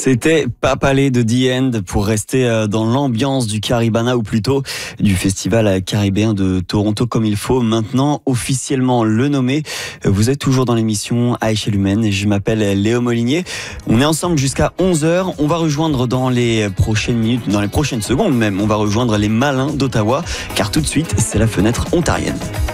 C'était Papalé de The End pour rester dans l'ambiance du Caribana ou plutôt du festival caribéen de Toronto comme il faut. Maintenant, officiellement le nommer. Vous êtes toujours dans l'émission à échelle humaine et je m'appelle Léo Molinier. On est ensemble jusqu'à 11h. On va rejoindre dans les prochaines minutes, dans les prochaines secondes même, on va rejoindre les Malins d'Ottawa car tout de suite, c'est la fenêtre ontarienne.